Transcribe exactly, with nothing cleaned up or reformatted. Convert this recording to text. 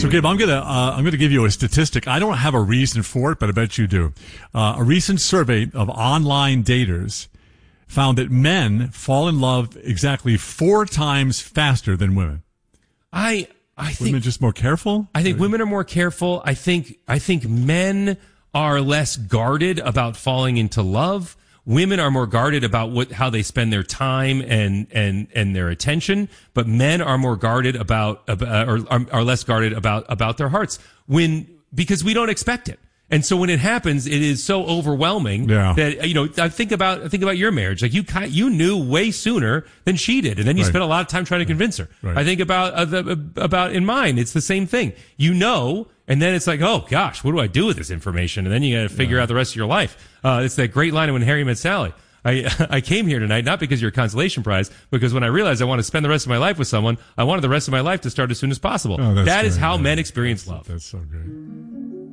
So, Gabe, I'm gonna uh, I'm gonna give you a statistic. I don't have a reason for it, but I bet you do. Uh, a recent survey of online daters found that men fall in love exactly four times faster than women. I I think women are just more careful. I think women are more careful. I think I think men are less guarded about falling into love. Women are more guarded about what how they spend their time and and and their attention, but men are more guarded about, about or are, are less guarded about about their hearts when because we don't expect it. And so when it happens, it is so overwhelming yeah. that, you know, I think about, I think about your marriage. Like you, you knew way sooner than she did. And then you right. spent a lot of time trying to convince her. Right. I think about, uh, the, about in mine, it's the same thing. You know, and then it's like, oh gosh, what do I do with this information? And then you got to figure yeah. out the rest of your life. Uh, it's that great line of When Harry Met Sally. I, I came here tonight, not because you're a consolation prize, because when I realized I want to spend the rest of my life with someone, I wanted the rest of my life to start as soon as possible. Oh, that is great. how yeah. men experience that's, love. That's so great.